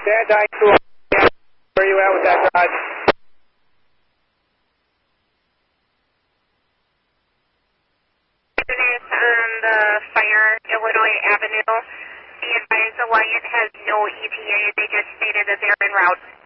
Van Dyke, where are you at with that dodge? On the Fire, Illinois Avenue. Be advised, Alliant has no ETA. They just stated that they're en route.